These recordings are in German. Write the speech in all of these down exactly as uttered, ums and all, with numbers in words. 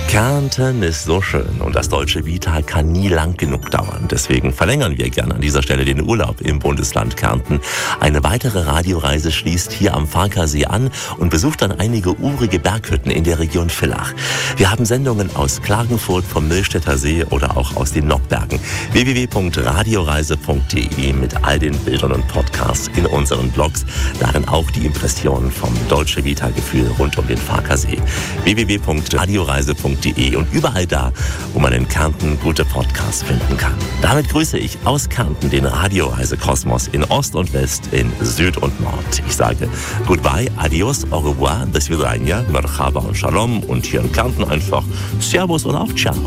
Kärnten ist so schön und das deutsche Vita kann nie lang genug dauern. Deswegen verlängern wir gerne an dieser Stelle den Urlaub im Bundesland Kärnten. Eine weitere Radioreise schließt hier am Farkasee an und besucht dann einige urige Berghütten in der Region Villach. Wir haben Sendungen aus Klagenfurt, vom Millstätter See oder auch aus den Nockbergen. w w w punkt radioreise punkt d e mit all den Bildern und Podcasts in unseren Blogs. Darin auch die Impressionen vom Deutsche Vita-Gefühl rund um den Farkasee. w w w punkt radioreise punkt d e und überall da, wo man in Kärnten gute Podcasts finden kann. Damit grüße ich aus Kärnten den Radioreisekosmos in Ost und West, in Süd und Nord. Ich sage Goodbye, Adios, Au revoir, Bis Vidania, Merhaba und Shalom und hier in Kärnten einfach Servus und auf Ciao.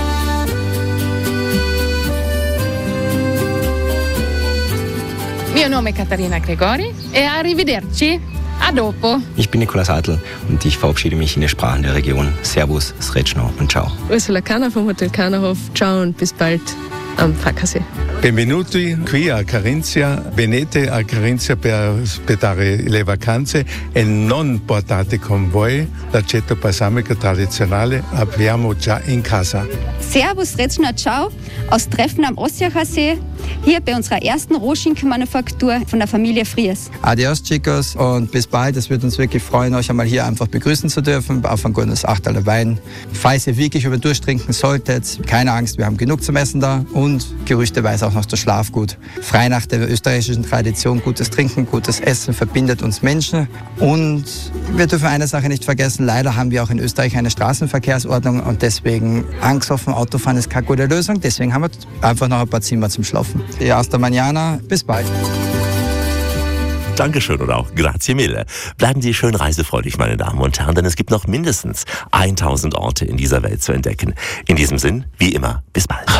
Mio nome è Caterina Gregori e arrivederci. A dopo. Ich bin Nikolaus Adl und ich verabschiede mich in den Sprachen der Region. Servus, Srećno und Ciao. Ursula Kahner vom Hotel Kahnerhof. Ciao und bis bald am Farkasee. Benvenuti qui a Carinzia. Venite a Carinzia per aspettare le vacanze e non portate con voi l'aceto balsamico tradizionale. Abbiamo già in casa. Servus, Srećno, Ciao aus Treffen am Ossiacher See. Hier bei unserer ersten Rohschinkenmanufaktur von der Familie Fries. Adios, Chicos, und bis bald. Es wird uns wirklich freuen, euch einmal hier einfach begrüßen zu dürfen auf ein gutes Achterler Wein. Falls ihr wirklich über Durst trinken solltet, keine Angst, wir haben genug zum Essen da und gerüchteweise auch noch das Schlafgut. Frei nach der österreichischen Tradition, gutes Trinken, gutes Essen verbindet uns Menschen. Und wir dürfen eine Sache nicht vergessen, leider haben wir auch in Österreich eine Straßenverkehrsordnung und deswegen angstoffen Autofahren ist keine gute Lösung. Deswegen haben wir einfach noch ein paar Zimmer zum Schlafen. Hasta mañana, bis bald. Dankeschön und auch grazie mille. Bleiben Sie schön reisefreudig, meine Damen und Herren, denn es gibt noch mindestens tausend Orte in dieser Welt zu entdecken. In diesem Sinn, wie immer, bis bald.